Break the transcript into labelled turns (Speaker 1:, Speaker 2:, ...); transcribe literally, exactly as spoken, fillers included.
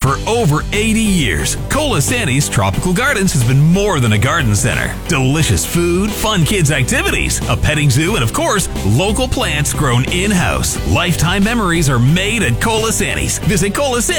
Speaker 1: For over eighty years, Colasanti's Tropical Gardens has been more than a garden center. Delicious food, fun kids' activities, a petting zoo, and of course, local plants grown in-house. Lifetime memories are made at Colasanti's. Visit Colasanti.